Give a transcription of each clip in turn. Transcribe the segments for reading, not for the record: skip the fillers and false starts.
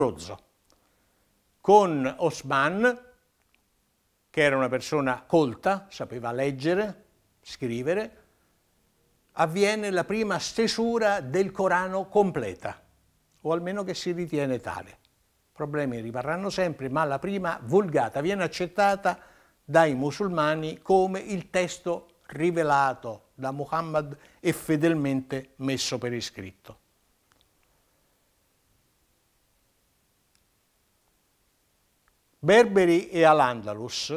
rozzo. Con Osman, che era una persona colta, sapeva leggere, scrivere, avviene la prima stesura del Corano completa, o almeno che si ritiene tale. Problemi rimarranno sempre, ma la prima vulgata viene accettata dai musulmani come il testo rivelato da Muhammad e fedelmente messo per iscritto. Berberi e Al-Andalus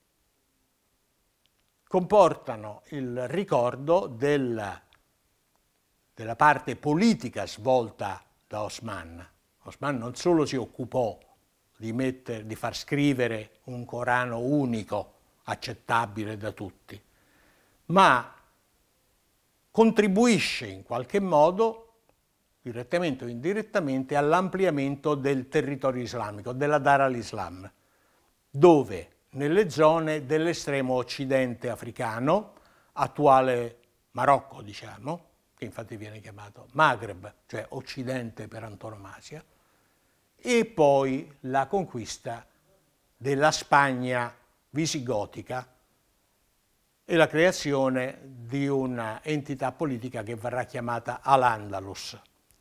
comportano il ricordo della parte politica svolta da Osman. Osman non solo si occupò di far scrivere un Corano unico, accettabile da tutti, ma contribuisce in qualche modo, direttamente o indirettamente, all'ampliamento del territorio islamico, della Dar al-Islam, dove nelle zone dell'estremo occidente africano, attuale Marocco, diciamo, che infatti viene chiamato Maghreb, cioè occidente per antonomasia, e poi la conquista della Spagna visigotica e la creazione di una entità politica che verrà chiamata Al-Andalus.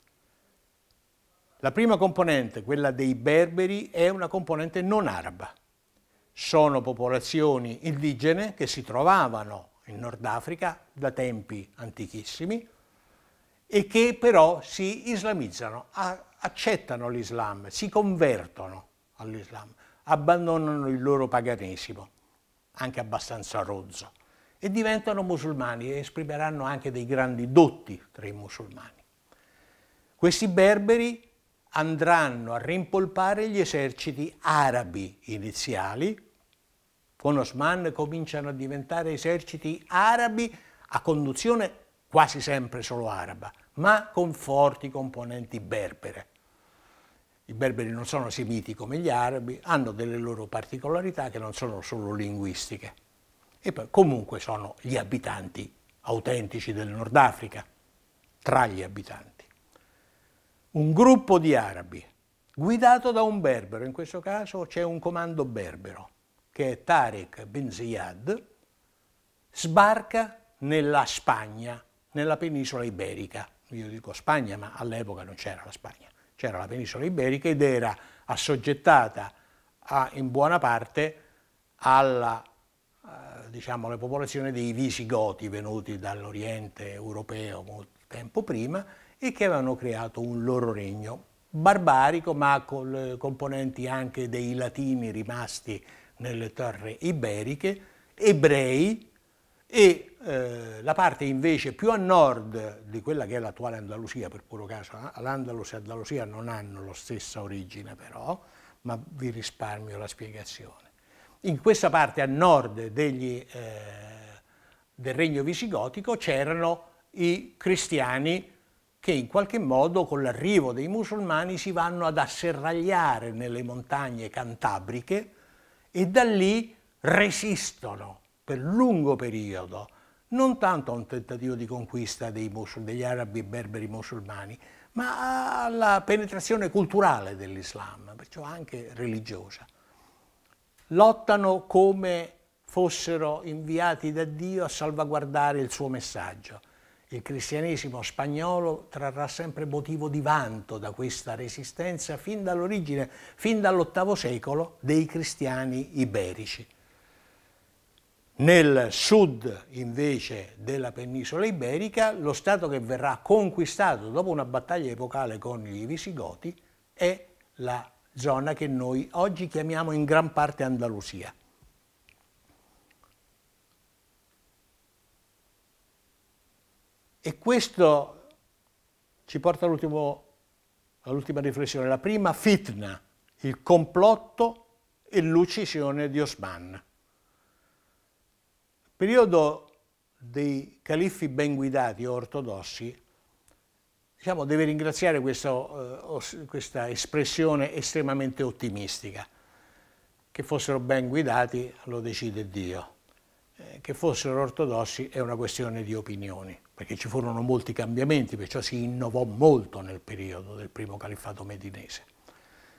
La prima componente, quella dei berberi, è una componente non araba. Sono popolazioni indigene che si trovavano in Nord Africa da tempi antichissimi e che però si islamizzano, accettano l'Islam, si convertono all'Islam, abbandonano il loro paganesimo, anche abbastanza rozzo, e diventano musulmani e esprimeranno anche dei grandi dotti tra i musulmani. Questi berberi andranno a rimpolpare gli eserciti arabi iniziali. Con Osman cominciano a diventare eserciti arabi a conduzione quasi sempre solo araba, ma con forti componenti berbere. I berberi non sono semiti come gli arabi, hanno delle loro particolarità che non sono solo linguistiche. E poi comunque sono gli abitanti autentici del Nord Africa, tra gli abitanti. Un gruppo di arabi guidato da un berbero, in questo caso c'è un comando berbero, che è Tariq bin Ziyad, sbarca nella Spagna, nella penisola iberica. Io dico Spagna, ma all'epoca non c'era la Spagna, c'era la penisola iberica ed era assoggettata in buona parte alla alle popolazioni dei Visigoti venuti dall'Oriente europeo molto tempo prima e che avevano creato un loro regno barbarico, ma con componenti anche dei latini rimasti nelle terre iberiche, ebrei e la parte invece più a nord di quella che è l'attuale Andalusia, per puro caso, l'Andalus e Andalusia non hanno la stessa origine però, ma vi risparmio la spiegazione. In questa parte a nord del regno visigotico c'erano i cristiani che in qualche modo con l'arrivo dei musulmani si vanno ad asserragliare nelle montagne cantabriche e da lì resistono per lungo periodo, non tanto a un tentativo di conquista degli arabi e berberi musulmani, ma alla penetrazione culturale dell'Islam, perciò anche religiosa. Lottano come fossero inviati da Dio a salvaguardare il suo messaggio. Il cristianesimo spagnolo trarrà sempre motivo di vanto da questa resistenza fin dall'origine, fin dall'VIII secolo, dei cristiani iberici. Nel sud, invece, della penisola iberica, lo stato che verrà conquistato dopo una battaglia epocale con i Visigoti è la zona che noi oggi chiamiamo in gran parte Andalusia. E questo ci porta all'ultima riflessione, la prima fitna, il complotto e l'uccisione di Osman. Il periodo dei califfi ben guidati o ortodossi, diciamo, deve ringraziare questa espressione estremamente ottimistica. Che fossero ben guidati lo decide Dio. Che fossero ortodossi è una questione di opinioni, perché ci furono molti cambiamenti, perciò si innovò molto nel periodo del primo califfato medinese.